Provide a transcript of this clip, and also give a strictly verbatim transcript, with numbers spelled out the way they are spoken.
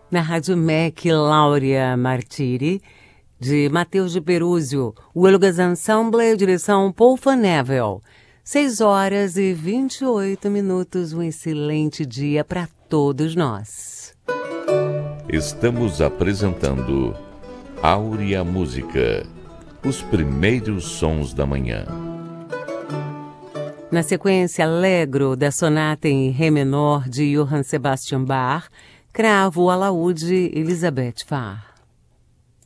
Na Rádio M E C, Láurea Martiri, de Matheus de Perúzio, o Elgas Ensemble, direção Paul Van Nevel. seis horas e vinte e oito minutos, um excelente dia para todos nós. Estamos apresentando Áurea Música, os primeiros sons da manhã. Na sequência, Allegro, da sonata em Ré menor de Johann Sebastian Bach, Cravo, alaúde, Elisabeth Farr.